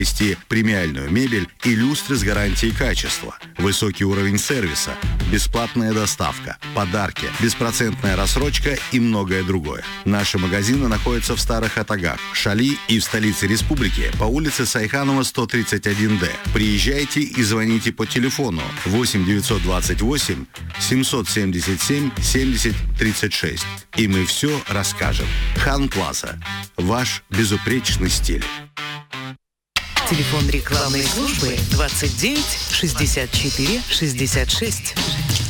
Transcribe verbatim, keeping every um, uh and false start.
Вести премиальную мебель и люстры с гарантией качества, высокий уровень сервиса, бесплатная доставка, подарки, беспроцентная рассрочка и многое другое. Наши магазины находятся в Старых Атагах, Шали и в столице республики по улице Сайханова, сто тридцать один дэ. Приезжайте и звоните по телефону восемь девятьсот двадцать восемь семьсот семьдесят семь семьдесят тридцать шесть. И мы все расскажем. Хан Плаза. Ваш безупречный стиль. Телефон рекламной службы двадцать девять шестьдесят четыре шестьдесят шесть.